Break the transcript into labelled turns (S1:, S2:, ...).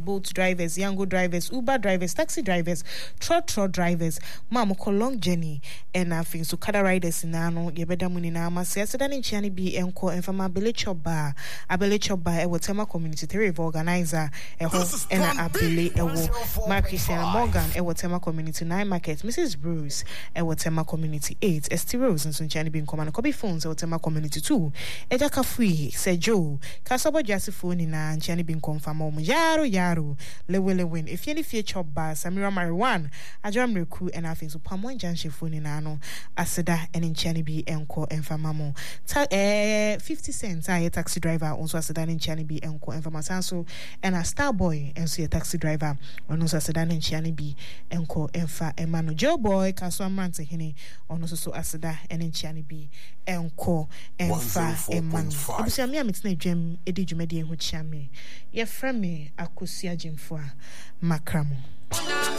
S1: Bolt drivers, Yango drivers, Uber drivers, taxi drivers, trotro drivers, mama ko long journey, and I think so kada riders in ano, yebeda muni na ama siya sada ni chani bi enko enfama abele choba ewo tema community theory organizer eho ena abele ewo Mark Christian Morgan ewo tema community 9 market, Mrs. Bruce ewo tema community 8, Esti Rose nso chani bi nkoma na kobi phones ewo tema community 2, Eja Kafui, Sejo, Kasabo Jasi phone na chani bi nkomfama omo yaro lewin if you fear chop bar Samira Mariwan Ajam Reku and I think so Pamon Janshi phone na ano aseda and chani bi enko enfama mo 50 cents a taxi driver also aseda in chani bi enko enfama sanso and a star boy and so a taxi driver on also aseda in chani bi enko enfa emano Joe boy kaso amante hini on also so aseda and in chani bi enko enfa emano obusia mi amitna dwem edi dwumadi enho chiame ye frame Akosia Jimfua Makramo.